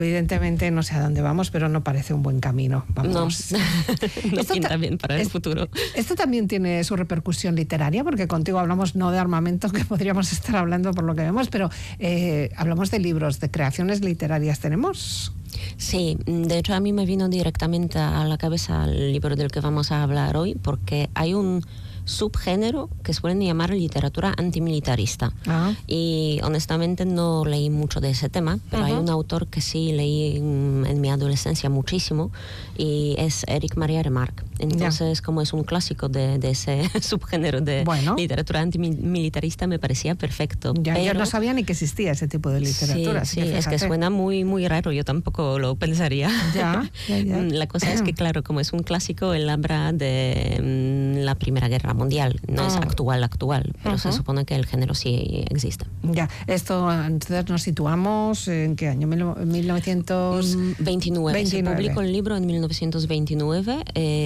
Evidentemente no sé a dónde vamos, pero no parece un buen camino. Vamos. No pinta bien para el futuro. Esto también tiene su repercusión literaria, porque contigo hablamos no de armamento, que podríamos estar hablando por lo que vemos, pero hablamos de libros, de creaciones literarias. ¿Tenemos? Sí, de hecho a mí me vino directamente a la cabeza el libro del que vamos a hablar hoy, porque hay un subgénero que suelen llamar literatura antimilitarista. Y honestamente no leí mucho de ese tema, pero hay un autor que sí leí en mi adolescencia muchísimo, y es Éric Maria Remarque. Entonces, como es un clásico de ese subgénero de literatura antimilitarista, me parecía perfecto. Pero yo no sabía ni que existía ese tipo de literatura. Sí, es que suena muy, muy raro, yo tampoco lo pensaría. La cosa es que, claro, como es un clásico, él habla de la Primera Guerra Mundial. No es actual, pero se supone que el género sí existe. Esto, entonces nos situamos ¿en qué año? 1929. Se publicó el libro en 1929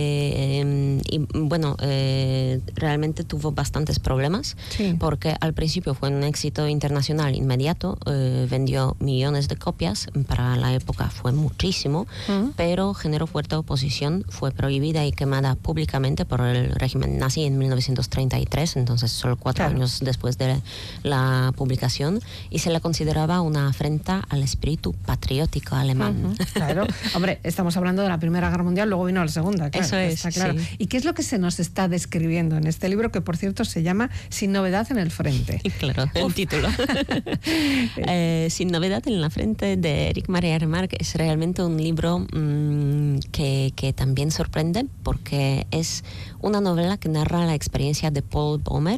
y bueno, realmente tuvo bastantes problemas porque al principio fue un éxito internacional inmediato, vendió millones de copias, para la época fue muchísimo, pero generó fuerte oposición, fue prohibida y quemada públicamente por el régimen nazi en 1933, entonces solo 4 años después de la publicación, y se la consideraba una afrenta al espíritu patriótico alemán. Hombre, estamos hablando de la Primera Guerra Mundial, luego vino la Segunda. Eso es, está claro. ¿Y qué es lo que se nos está describiendo en este libro, que por cierto se llama Sin novedad en el frente? Claro, el título. Sin novedad en la frente, de Éric Maria Remarque, es realmente un libro que también sorprende, porque es una novela que narra la experiencia de Paul Bäumer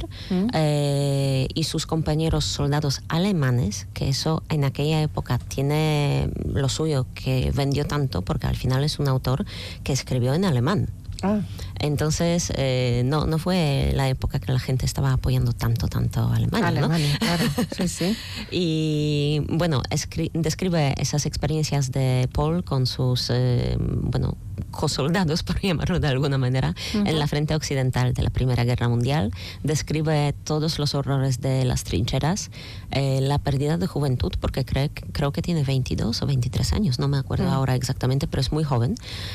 y sus compañeros soldados alemanes, que eso en aquella época tiene lo suyo, que vendió tanto, porque al final es un autor que escribió en alemán. Entonces no fue la época que la gente estaba apoyando tanto a Alemania, ¿no? Claro. Sí. Y bueno, describe esas experiencias de Paul con sus cosoldados, por llamarlo de alguna manera, en la frente occidental de la Primera Guerra Mundial. Describe todos los horrores de las trincheras, la pérdida de juventud, porque creo que tiene 22 o 23 años, no me acuerdo ahora exactamente, pero es muy joven.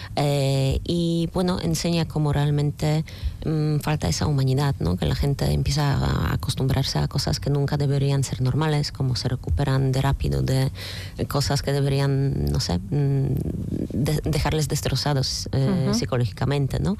Y bueno, enseña cómo realmente falta esa humanidad, ¿no? Que la gente empieza a acostumbrarse a cosas que nunca deberían ser normales, como se recuperan de rápido de cosas que deberían, no sé, dejarles destrozados psicológicamente, ¿no?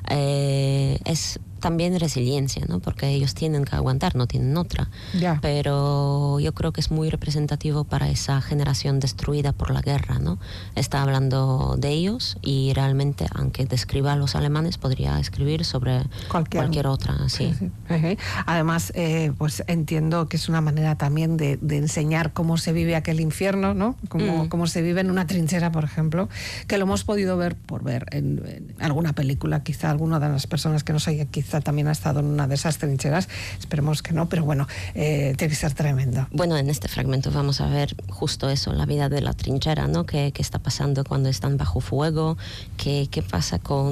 Es también resiliencia, ¿no? Porque ellos tienen que aguantar, no tienen otra. Pero yo creo que es muy representativo para esa generación destruida por la guerra, ¿no? Está hablando de ellos, y realmente, aunque describa a los alemanes, podría escribir sobre cualquier otra. Sí. Además, pues entiendo que es una manera también de enseñar cómo se vive aquel infierno, ¿no? Cómo se vive en una trinchera, por ejemplo, que lo hemos podido ver en alguna película. Quizá alguna de las personas que nos oye quizá también ha estado en una de esas trincheras. Esperemos que no, pero bueno, tiene que ser tremendo. Bueno, en este fragmento vamos a ver justo eso, la vida de la trinchera, ¿no? ¿Qué está pasando cuando están bajo fuego? ¿Qué pasa con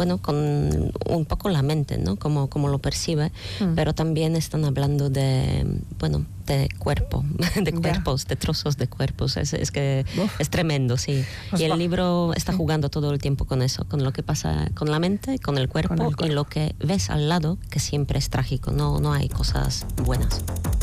un poco la mente, ¿no? Cómo lo percibe, pero también están hablando de cuerpos, de trozos de cuerpos. Es que es tremendo, sí. Y el libro está jugando todo el tiempo con eso, con lo que pasa con la mente, con el cuerpo, y lo que ves al lado, que siempre es trágico, no hay cosas buenas.